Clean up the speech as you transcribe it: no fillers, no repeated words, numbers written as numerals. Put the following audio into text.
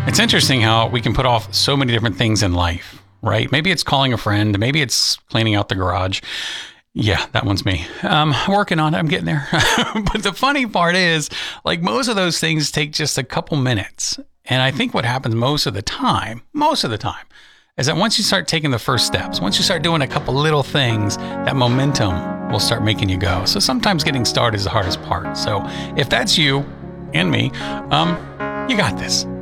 It's interesting how we can put off so many different things in life, right? Maybe it's calling a friend. Maybe it's cleaning out the garage. Yeah, that one's me. Working on it. I'm getting there. But the funny part is, like, most of those things take just a couple minutes. And I think what happens most of the time, is that once you start taking the first steps, once you start doing a couple little things, that momentum will start making you go. So sometimes getting started is the hardest part. So if that's you and me, you got this.